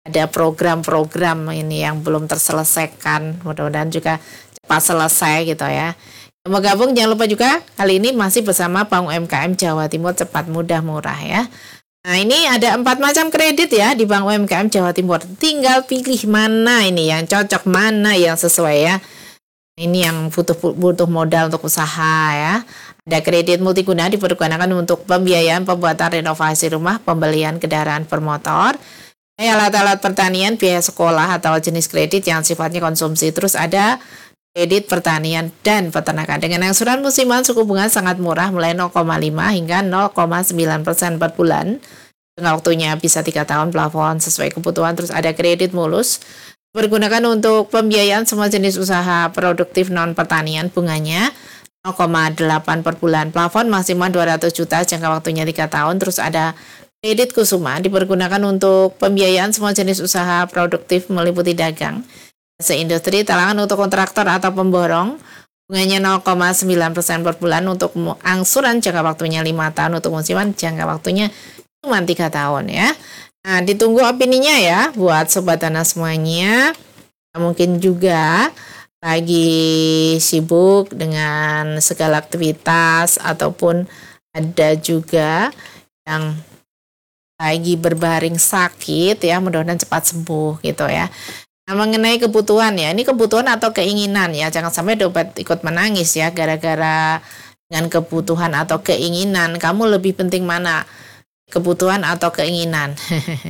ada program-program ini yang belum terselesaikan, mudah-mudahan juga cepat selesai gitu ya. Yang mau gabung jangan lupa juga kali ini masih bersama Bank UMKM Jawa Timur cepat mudah murah ya. Nah ini ada 4 macam kredit ya di Bank UMKM Jawa Timur. Tinggal pilih mana ini yang cocok, mana yang sesuai ya. Ini yang butuh modal untuk usaha ya. Ada kredit multiguna dipergunakan untuk pembiayaan pembuatan renovasi rumah, pembelian kendaraan bermotor, alat-alat pertanian, biaya sekolah atau jenis kredit yang sifatnya konsumsi. Terus ada kredit pertanian dan peternakan. Dengan angsuran musiman suku bunga sangat murah mulai 0,5 hingga 0,9% per bulan. Dengan waktunya bisa 3 tahun, plafon sesuai kebutuhan. Terus ada kredit mulus dipergunakan untuk pembiayaan semua jenis usaha produktif non pertanian, bunganya 0,8 per bulan. Plafon maksimal 200 juta, jangka waktunya 3 tahun. Terus ada kredit kusuma dipergunakan untuk pembiayaan semua jenis usaha produktif meliputi dagang, seindustri, talangan untuk kontraktor atau pemborong, bunganya 0,9% per bulan. Untuk angsuran jangka waktunya 5 tahun, untuk musiman jangka waktunya cuma 3 tahun ya. Nah, ditunggu opininya ya buat Sobat Dana semuanya. Mungkin juga lagi sibuk dengan segala aktivitas ataupun ada juga yang lagi berbaring sakit ya, mudah-mudahan cepat sembuh gitu ya. Nah, mengenai kebutuhan ya, ini kebutuhan atau keinginan ya, jangan sampai dompet ikut menangis ya gara-gara dengan kebutuhan atau keinginan. Kamu lebih penting mana, kebutuhan atau keinginan?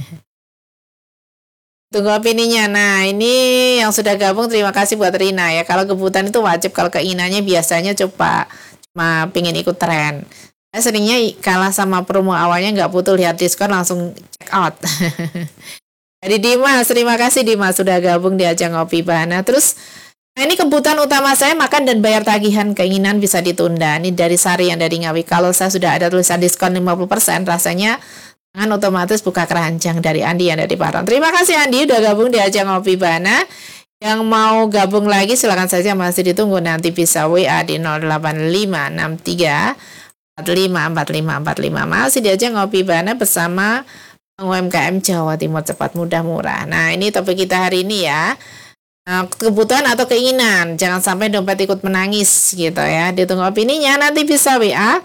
Tunggu opininya. Nah ini yang sudah gabung terima kasih buat Rina ya. Kalau kebutuhan itu wajib, kalau keinginannya biasanya cuma pingin ikut tren. Saya seringnya kalah sama promo awalnya, nggak butuh lihat diskon langsung check out. Jadi Dimas, terima kasih Dimas sudah gabung di ajang Ngopi Bahana. Terus, nah ini kebutuhan utama saya makan dan bayar tagihan, keinginan bisa ditunda. Ini dari Sari yang dari Ngawi. Kalau saya sudah ada tulisan diskon 50%, rasanya tangan otomatis buka keranjang. Dari Andi yang dari Parang. Terima kasih Andi udah gabung di ajang Ngopi Bahana. Yang mau gabung lagi silakan saja, masih ditunggu, nanti bisa WA di 08563 454545. Masih diajak Ngopi Bahana bersama UMKM Jawa Timur cepat mudah murah. Nah ini topik kita hari ini ya, kebutuhan atau keinginan, jangan sampai dompet ikut menangis gitu ya. Ditunggu opininya, nanti bisa WA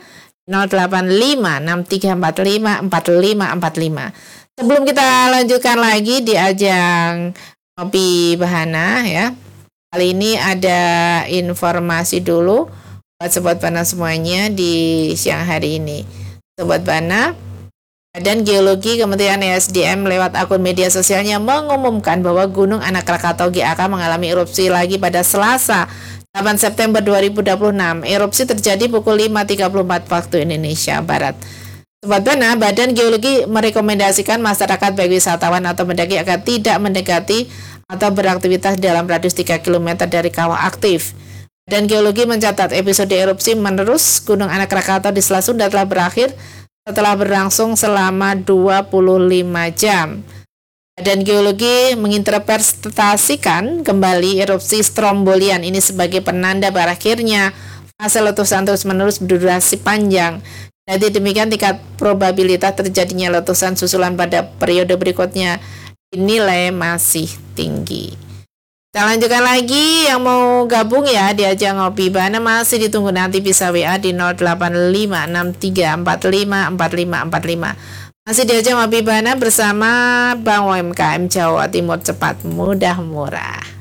08563454545. Sebelum kita lanjutkan lagi di ajang Ngopi Bahana ya, kali ini ada informasi dulu buat Sobat Bana semuanya di siang hari ini. Sobat Bana, Badan Geologi Kementerian ESDM lewat akun media sosialnya mengumumkan bahwa Gunung Anak Krakatau GAK mengalami erupsi lagi pada Selasa 8 September 2026. Erupsi terjadi pukul 5.34 waktu Indonesia Barat. Sobat Bana, Badan Geologi merekomendasikan masyarakat baik wisatawan atau pendaki agar tidak mendekati atau beraktivitas dalam radius 3 km dari kawah aktif. Dan Geologi mencatat episode erupsi menerus Gunung Anak Krakatau di Selat Sunda telah berakhir setelah berlangsung selama 25 jam. Dan Geologi menginterpretasikan kembali erupsi Strombolian ini sebagai penanda berakhirnya fase letusan terus-menerus berdurasi panjang. Jadi demikian tingkat probabilitas terjadinya letusan susulan pada periode berikutnya dinilai masih tinggi. Kita lanjutkan lagi, yang mau gabung ya di ajang Ngopi Bahana masih ditunggu, nanti bisa WA di 08563454545. Masih di ajang Ngopi Bahana bersama Bank UMKM Jawa Timur cepat mudah murah.